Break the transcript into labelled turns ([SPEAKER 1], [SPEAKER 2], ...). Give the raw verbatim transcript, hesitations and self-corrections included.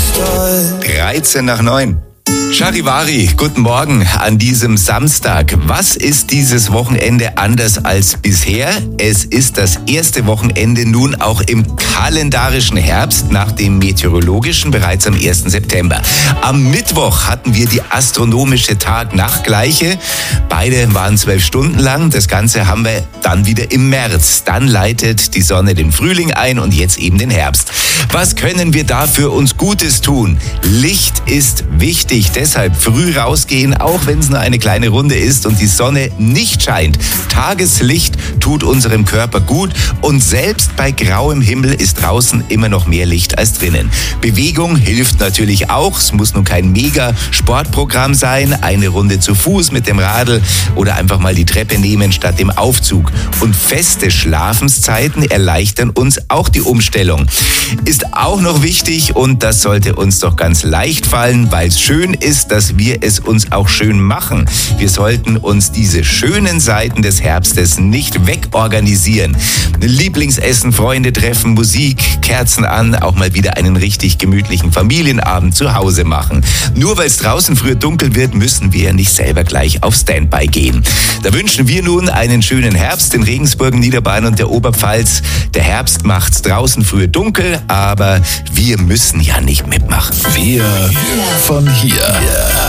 [SPEAKER 1] dreizehn nach neun. Charivari, guten Morgen an diesem Samstag. Was ist dieses Wochenende anders als bisher? Es ist das erste Wochenende nun auch im kalendarischen Herbst, nach dem meteorologischen bereits am ersten September. Am Mittwoch hatten wir die astronomische Tag-Nacht-Gleiche. Beide waren zwölf Stunden lang. Das Ganze haben wir dann wieder im März. Dann leitet die Sonne den Frühling ein und jetzt eben den Herbst. Was können wir da für uns Gutes tun? Licht ist wichtig. Deshalb früh rausgehen, auch wenn es nur eine kleine Runde ist und die Sonne nicht scheint. Tageslicht tut unserem Körper gut und selbst bei grauem Himmel ist draußen immer noch mehr Licht als drinnen. Bewegung hilft natürlich auch. Es muss nun kein Mega-Sportprogramm sein. Eine Runde zu Fuß mit dem Radl oder einfach mal die Treppe nehmen statt dem Aufzug. Und feste Schlafenszeiten erleichtern uns auch die Umstellung. Ist auch noch wichtig und das sollte uns doch ganz leicht fallen, weil es schön ist, dass wir es uns auch schön machen. Wir sollten uns diese schönen Seiten des Herbstes nicht wegorganisieren. Lieblingsessen, Freunde treffen, Musik, Kerzen an, auch mal wieder einen richtig gemütlichen Familienabend zu Hause machen. Nur weil es draußen früher dunkel wird, müssen wir ja nicht selber gleich auf Standby gehen. Da wünschen wir nun einen schönen Herbst in Regensburg, Niederbayern und der Oberpfalz. Der Herbst macht's draußen früher dunkel, aber wir müssen ja nicht mitmachen.
[SPEAKER 2] Wir von hier.